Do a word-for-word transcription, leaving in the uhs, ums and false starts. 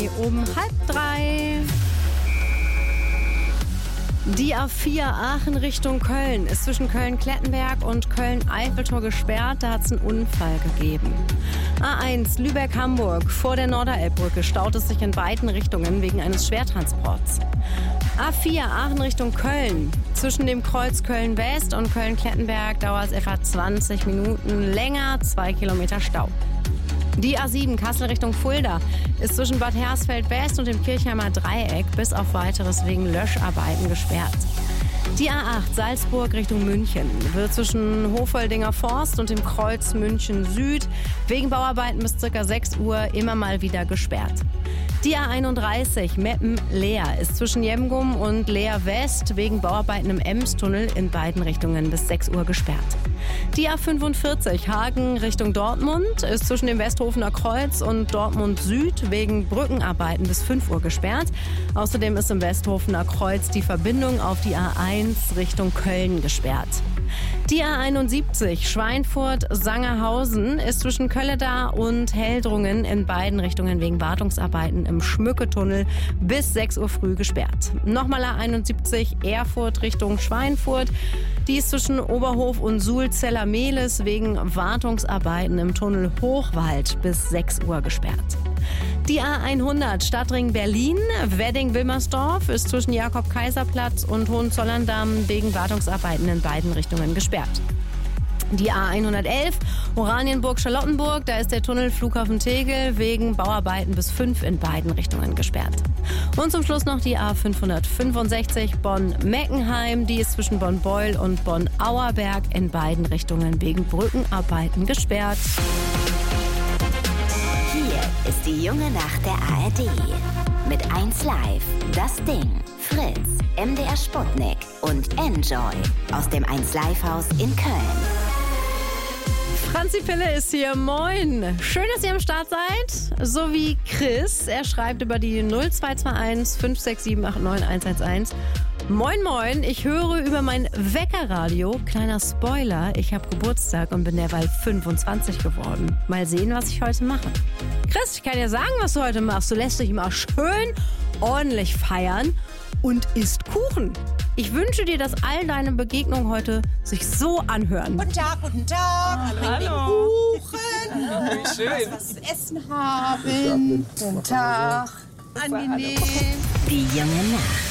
drei um halb drei. Die A vier Aachen Richtung Köln ist zwischen Köln-Klettenberg und Köln-Eiffeltor gesperrt. Da hat es einen Unfall gegeben. A eins Lübeck-Hamburg vor der Norderelbbrücke staut es sich in beiden Richtungen wegen eines Schwertransports. A vier Aachen Richtung Köln. Zwischen dem Kreuz Köln-West und Köln-Klettenberg dauert es etwa zwanzig Minuten länger, zwei Kilometer Stau. Die A sieben Kassel Richtung Fulda ist zwischen Bad Hersfeld-West und dem Kirchheimer Dreieck bis auf weiteres wegen Löscharbeiten gesperrt. Die A acht Salzburg Richtung München wird zwischen Hofoldinger Forst und dem Kreuz München Süd wegen Bauarbeiten bis ca. sechs Uhr immer mal wieder gesperrt. Die A einunddreißig Meppen-Leer ist zwischen Jemgum und Leer West wegen Bauarbeiten im Emstunnel in beiden Richtungen bis sechs Uhr gesperrt. Die A fünfundvierzig Hagen Richtung Dortmund ist zwischen dem Westhofener Kreuz und Dortmund Süd wegen Brückenarbeiten bis fünf Uhr gesperrt. Außerdem ist im Westhofener Kreuz die Verbindung auf die A eins Richtung Köln gesperrt. Die A einundsiebzig Schweinfurt-Sangerhausen ist zwischen Kölleda und Heldrungen in beiden Richtungen wegen Wartungsarbeiten im Schmücketunnel bis sechs Uhr früh gesperrt. Nochmal A einundsiebzig Erfurt Richtung Schweinfurt. Die ist zwischen Oberhof und Suhl-Zellermehlis wegen Wartungsarbeiten im Tunnel Hochwald bis sechs Uhr gesperrt. Die A hundert Stadtring Berlin, Wedding-Wilmersdorf ist zwischen Jakob-Kaiser-Platz und Hohenzollern-Damm wegen Wartungsarbeiten in beiden Richtungen gesperrt. Die A hundertelf Oranienburg-Charlottenburg, da ist der Tunnel Flughafen Tegel wegen Bauarbeiten bis fünf in beiden Richtungen gesperrt. Und zum Schluss noch die A fünfhundertfünfundsechzig Bonn-Meckenheim, die ist zwischen Bonn-Beul und Bonn-Auerberg in beiden Richtungen wegen Brückenarbeiten gesperrt. Hier ist die junge Nacht der A R D. Mit eins Live, Das Ding, Fritz, M D R Sputnik und Enjoy aus dem eins Live Haus in Köln. Franzi Pille ist hier. Moin. Schön, dass ihr am Start seid. So wie Chris. Er schreibt über die null zwei zwei eins fünf sechs sieben acht neun eins eins eins. Moin, moin. Ich höre über mein Weckerradio. Kleiner Spoiler. Ich habe Geburtstag und bin derweil fünfundzwanzig geworden. Mal sehen, was ich heute mache. Chris, ich kann dir sagen, was du heute machst. Du lässt dich immer schön ordentlich feiern und isst Kuchen. Ich wünsche dir, dass all deine Begegnungen heute sich so anhören. Guten Tag, guten Tag. Hallo. Kuchen. Wie schön. Was zu essen haben. Guten Tag. Angenehm. Die junge Nacht.